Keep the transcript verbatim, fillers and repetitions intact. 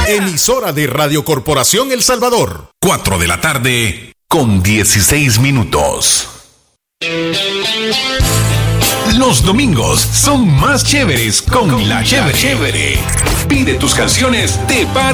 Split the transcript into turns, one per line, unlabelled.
Emisora de Radio Corporación El Salvador.
cuatro de la tarde con dieciséis minutos. Los domingos son más chéveres con, con la chévere. chévere. Pide tus canciones de par.